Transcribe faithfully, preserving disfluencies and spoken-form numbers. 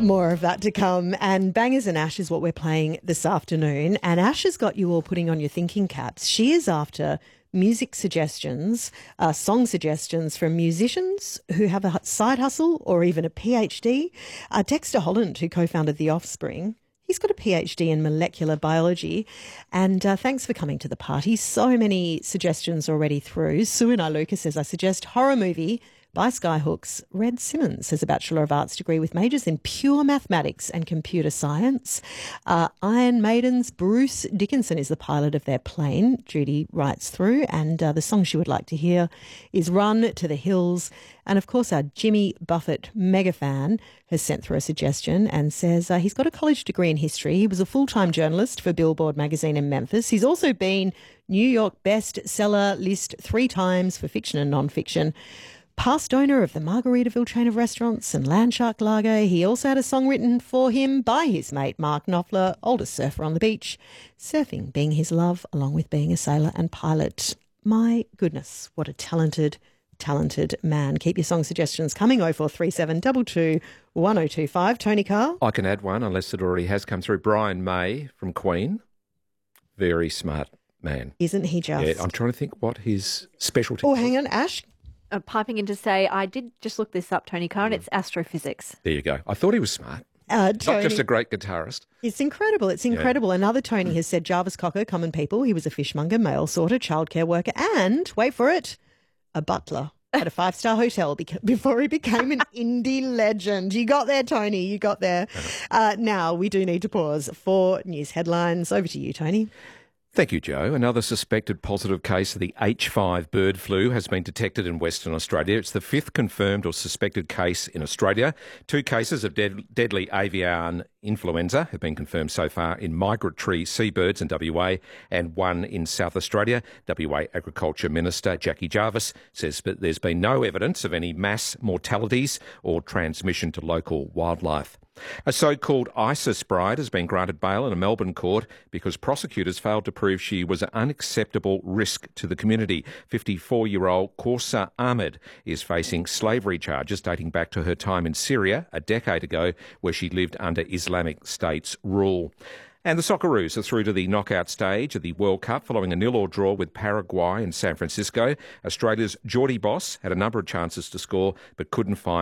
More of that to come. And Bangers and Ash is what we're playing this afternoon. And Ash has got you all putting on your thinking caps. She is after music suggestions, uh, song suggestions from musicians who have a side hustle or even a PhD. Uh, Dexter Holland, who co-founded The Offspring, he's got a PhD in molecular biology. And uh, thanks for coming to the party. So many suggestions already through. Sue and I, Lucas says, I suggest horror movie by Skyhooks. Red Simmons has a Bachelor of Arts degree with majors in pure mathematics and computer science. Uh, Iron Maiden's Bruce Dickinson is the pilot of their plane, Judy writes through, and uh, the song she would like to hear is Run to the Hills. And of course, our Jimmy Buffett mega fan has sent through a suggestion and says uh, he's got a college degree in history. He was a full-time journalist for Billboard magazine in Memphis. He's also been New York bestseller list three times for fiction and non-fiction. Past owner of the Margaritaville chain of restaurants and Landshark Lager. He also had a song written for him by his mate Mark Knopfler, oldest surfer on the beach, surfing being his love along with being a sailor and pilot. My goodness, what a talented, talented man. Keep your song suggestions coming. oh four three seven two two one oh two five. Tony Carr? I can add one unless it already has come through. Brian May from Queen. Very smart man. Isn't he just? Yeah, I'm trying to think what his specialty Oh, is. hang on, Ash. Uh, piping in to say, I did just look this up, Tony Carr, and it's astrophysics. There you go. I thought he was smart. Uh, Tony, Not just a great guitarist. It's incredible. It's incredible. Yeah. Another Tony has said Jarvis Cocker, common people. He was a fishmonger, mail sorter, childcare worker, and, wait for it, a butler at a five-star hotel beca- before he became an indie legend. You got there, Tony. You got there. Uh, now, we do need to pause for news headlines. Over to you, Tony. Thank you, Joe. Another suspected positive case of the H five bird flu has been detected in Western Australia. It's the fifth confirmed or suspected case in Australia. Two cases of dead, deadly avian influenza have been confirmed so far in migratory seabirds in W A and one in South Australia. W A Agriculture Minister Jackie Jarvis says that there's been no evidence of any mass mortalities or transmission to local wildlife. A so-called ISIS bride has been granted bail in a Melbourne court because prosecutors failed to prove she was an unacceptable risk to the community. fifty-four-year-old Korsa Ahmed is facing slavery charges dating back to her time in Syria a decade ago, where she lived under Islamic State's rule. And the Socceroos are through to the knockout stage of the World Cup following a nil-all draw with Paraguay in San Francisco. Australia's Geordie Boss had a number of chances to score but couldn't find